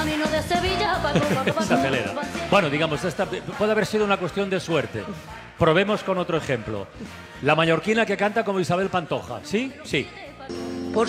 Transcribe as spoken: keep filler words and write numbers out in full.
camino de Sevilla. Se acelera. Bueno, digamos, esta puede haber sido una cuestión de suerte. Probemos con otro ejemplo. La mallorquina que canta como Isabel Pantoja. ¿Sí? Sí.